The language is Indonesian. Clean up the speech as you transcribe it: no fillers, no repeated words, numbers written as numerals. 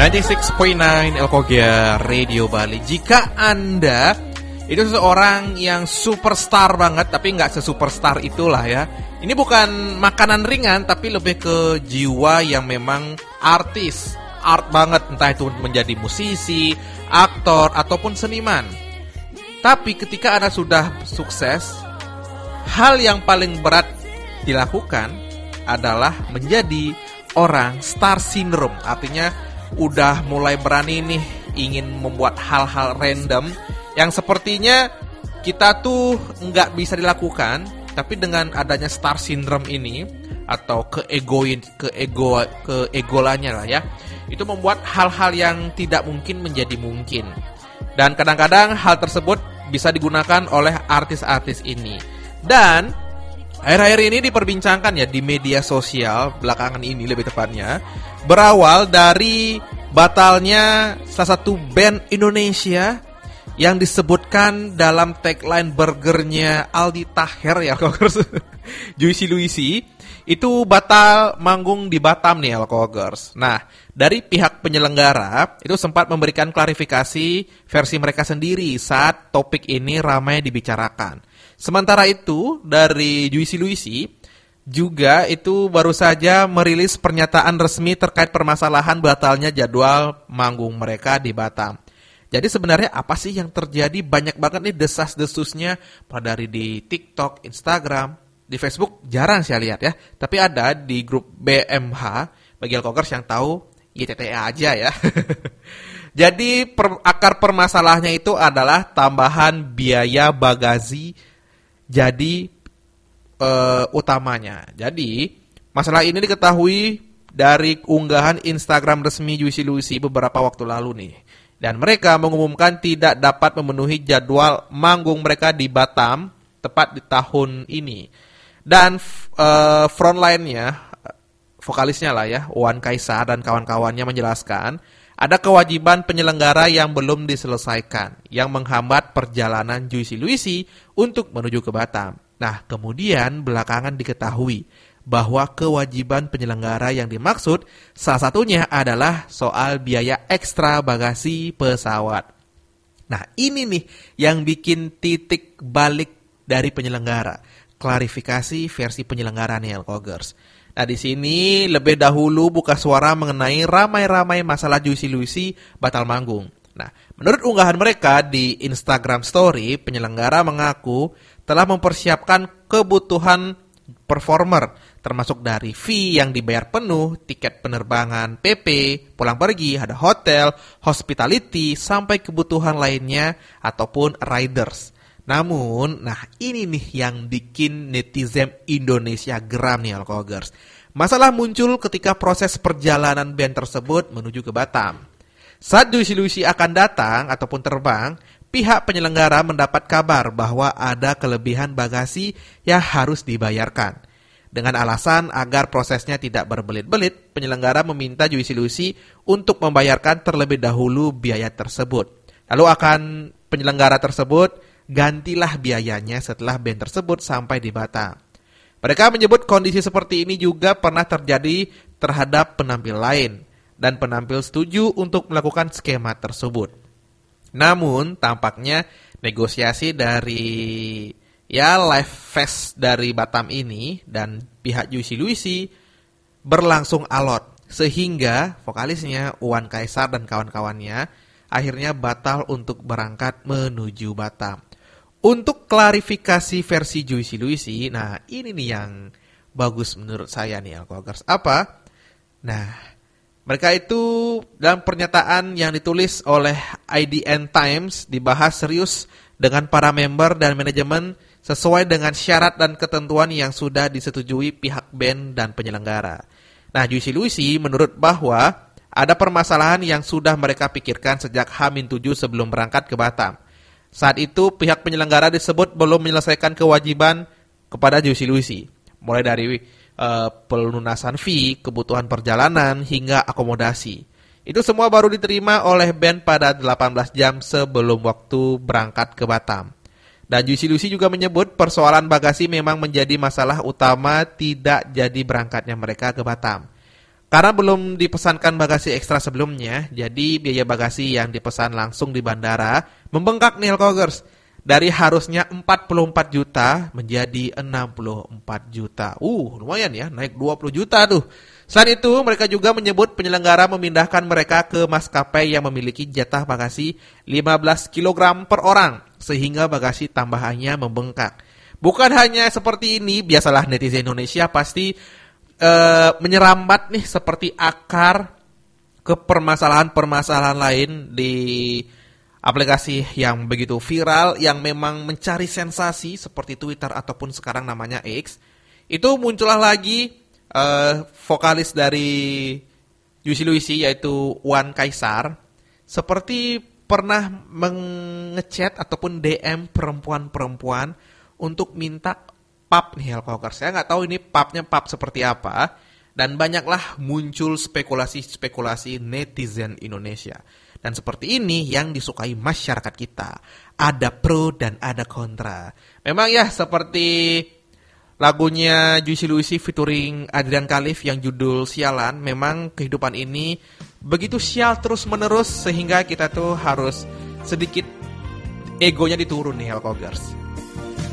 96.9 Elkogia Radio Bali. Jika Anda itu seseorang yang superstar banget, tapi nggak sesuperstar itulah ya. Ini bukan makanan ringan, tapi lebih ke jiwa yang memang artis, art banget. Entah itu menjadi musisi, aktor, ataupun seniman. Tapi ketika Anda sudah sukses, hal yang paling berat dilakukan adalah menjadi orang star syndrome. Artinya udah mulai berani nih ingin membuat hal-hal random yang sepertinya kita tuh nggak bisa dilakukan, tapi dengan adanya star syndrome ini atau keegolannya lah ya, itu membuat hal-hal yang tidak mungkin menjadi mungkin. Dan kadang-kadang hal tersebut bisa digunakan oleh artis-artis ini. Dan akhir-akhir ini diperbincangkan ya di media sosial, belakangan ini lebih tepatnya, berawal dari batalnya salah satu band Indonesia yang disebutkan dalam tagline burgernya Aldi Taher ya, Juicy Luicy, itu batal manggung di Batam nih Alkogers. Nah, dari pihak penyelenggara itu sempat memberikan klarifikasi versi mereka sendiri saat topik ini ramai dibicarakan. Sementara itu, dari Juicy Luicy juga itu baru saja merilis pernyataan resmi terkait permasalahan batalnya jadwal manggung mereka di Batam. Jadi sebenarnya apa sih yang terjadi? Banyak banget nih desas-desusnya, pada dari di TikTok, Instagram, di Facebook jarang saya lihat ya. Tapi ada di grup BMH, bagi Alkogers yang tahu, YTTA aja ya. Jadi akar permasalahannya itu adalah tambahan biaya bagasi jadi utamanya. Jadi masalah ini diketahui dari unggahan Instagram resmi Juicy Luicy beberapa waktu lalu nih. Dan mereka mengumumkan tidak dapat memenuhi jadwal manggung mereka di Batam tepat di tahun ini. Dan frontline-nya, vokalisnya lah ya, Wan Kaisar dan kawan-kawannya menjelaskan ada kewajiban penyelenggara yang belum diselesaikan yang menghambat perjalanan Juicy Luicy untuk menuju ke Batam. Nah, kemudian belakangan diketahui bahwa kewajiban penyelenggara yang dimaksud salah satunya adalah soal biaya ekstra bagasi pesawat. Nah, ini nih yang bikin titik balik dari penyelenggara. Klarifikasi versi penyelenggara nih Alkogers. Nah, di sini lebih dahulu buka suara mengenai ramai-ramai masalah Juicy Luicy batal manggung. Nah, menurut unggahan mereka di Instagram Story, penyelenggara mengaku telah mempersiapkan kebutuhan performer, termasuk dari fee yang dibayar penuh, tiket penerbangan, PP, pulang pergi, ada hotel, hospitality, sampai kebutuhan lainnya ataupun riders. Namun, nah ini nih yang bikin netizen Indonesia geram nih Alkogers. Masalah muncul ketika proses perjalanan band tersebut menuju ke Batam. Saat Juicy Luicy akan datang ataupun terbang, pihak penyelenggara mendapat kabar bahwa ada kelebihan bagasi yang harus dibayarkan. Dengan alasan agar prosesnya tidak berbelit-belit, penyelenggara meminta Juicy Luicy untuk membayarkan terlebih dahulu biaya tersebut. Lalu akan penyelenggara tersebut gantilah biayanya setelah band tersebut sampai di Batam. Mereka menyebut kondisi seperti ini juga pernah terjadi terhadap penampil lain, dan penampil setuju untuk melakukan skema tersebut. Namun tampaknya negosiasi dari live fest dari Batam ini dan pihak Juicy Luicy berlangsung alot, sehingga vokalisnya Wan Kaisar dan kawan-kawannya akhirnya batal untuk berangkat menuju Batam. Untuk klarifikasi versi Juicy Luicy, nah ini nih yang bagus menurut saya nih Alkogers. Apa? Nah, mereka itu dalam pernyataan yang ditulis oleh IDN Times dibahas serius dengan para member dan manajemen sesuai dengan syarat dan ketentuan yang sudah disetujui pihak band dan penyelenggara. Nah, Juicy Luicy menurut bahwa ada permasalahan yang sudah mereka pikirkan sejak H-7 sebelum berangkat ke Batam. Saat itu pihak penyelenggara disebut belum menyelesaikan kewajiban kepada Juicy Luicy, mulai dari pelunasan fee, kebutuhan perjalanan, hingga akomodasi. Itu semua baru diterima oleh band pada 18 jam sebelum waktu berangkat ke Batam. Dan Juicy Luicy juga menyebut persoalan bagasi memang menjadi masalah utama tidak jadi berangkatnya mereka ke Batam. Karena belum dipesankan bagasi ekstra sebelumnya, jadi biaya bagasi yang dipesan langsung di bandara membengkak nih Helkogers. Dari harusnya 44 juta menjadi 64 juta. Lumayan ya, naik 20 juta tuh. Selain itu, mereka juga menyebut penyelenggara memindahkan mereka ke maskapai yang memiliki jatah bagasi 15 kg per orang, sehingga bagasi tambahannya membengkak. Bukan hanya seperti ini, biasalah netizen Indonesia pasti menyerambat nih seperti akar ke permasalahan-permasalahan lain di aplikasi yang begitu viral, yang memang mencari sensasi seperti Twitter ataupun sekarang namanya X. Itu muncullah lagi vokalis dari Juicy Luicy yaitu Wan Kaisar seperti pernah mengechat ataupun DM perempuan-perempuan untuk minta pub nih Helkogers. Saya nggak tahu ini pubnya pub seperti apa. Dan banyaklah muncul spekulasi-spekulasi netizen Indonesia. Dan seperti ini yang disukai masyarakat kita. Ada pro dan ada kontra. Memang ya seperti lagunya Juicy Luicy featuring Adrian Khalif yang judul Sialan. Memang kehidupan ini begitu sial terus menerus sehingga kita tuh harus sedikit egonya diturun nih Helkogers.